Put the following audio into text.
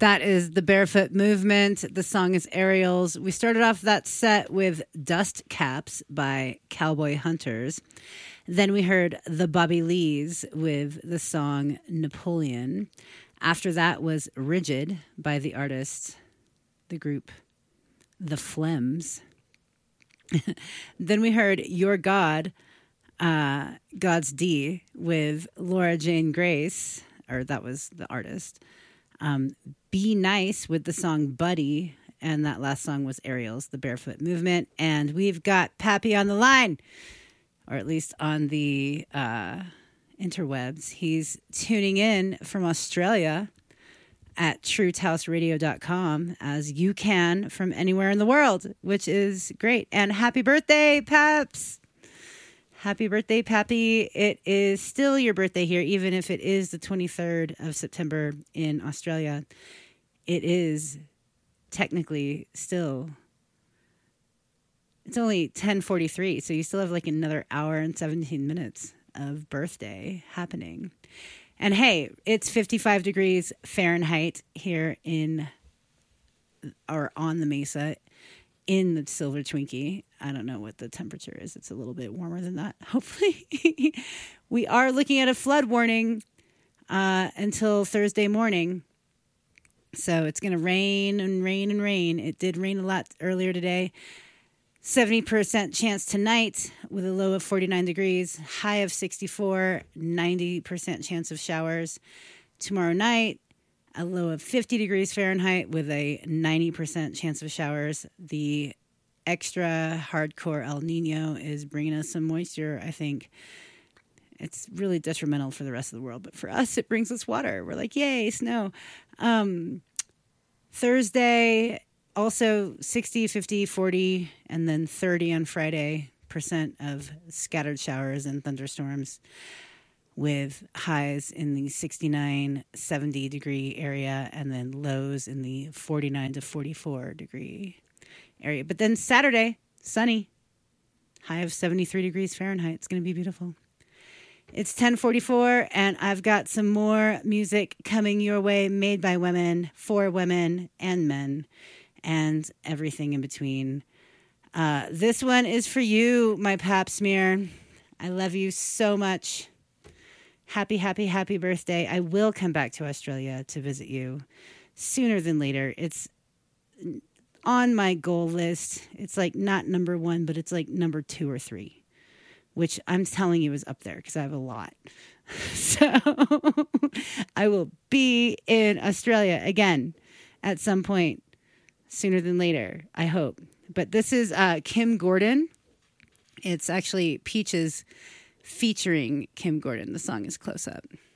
That is the Barefoot Movement. The song is Aerials. We started off that set with Dust Caps by Cowboy Hunters. Then we heard the Bobby Lees with the song Napoleon. After that was Rigid by the artist, the group, The Phlegms. Then we heard Your God, God's D with Laura Jane Grace, or that was the artist. Be Nice with the song Buddy, and that last song was Aerials, the Barefoot Movement. And we've got Pappy on the line, or at least on the interwebs. He's tuning in from Australia at truthhouseradio.com, as you can from anywhere in the world, which is great. And happy birthday, Paps! Happy birthday, Pappy. It is still your birthday here, even if it is the 23rd of September in Australia. It is technically still, it's only 10:43, so you still have like another hour and 17 minutes of birthday happening. And hey, it's 55 degrees Fahrenheit here in, or on the Mesa, in the Silver Twinkie. I don't know what the temperature is. It's a little bit warmer than that, hopefully. We are looking at a flood warning until Thursday morning. So it's going to rain and rain and rain. It did rain a lot earlier today. 70% chance tonight with a low of 49 degrees, high of 64, 90% chance of showers. Tomorrow night, a low of 50 degrees Fahrenheit with a 90% chance of showers. The extra hardcore El Nino is bringing us some moisture, I think. It's really detrimental for the rest of the world, but for us, it brings us water. We're like, yay, snow. Thursday, also 60, 50, 40, and then 30 on Friday % of scattered showers and thunderstorms, with highs in the 69, 70 degree area, and then lows in the 49 to 44 degree area. But then Saturday, sunny, high of 73 degrees Fahrenheit. It's going to be beautiful. It's 10:44, and I've got some more music coming your way, made by women, for women and men, and everything in between. This one is for you, my pap smear. I love you so much. Happy, happy, happy birthday. I will come back to Australia to visit you sooner than later. It's on my goal list. It's like not number 1, but it's like number 2 or 3, which I'm telling you is up there because I have a lot. So I will be in Australia again at some point sooner than later, I hope. But this is Kim Gordon. It's actually Peaches featuring Kim Gordon. The song is Close Up.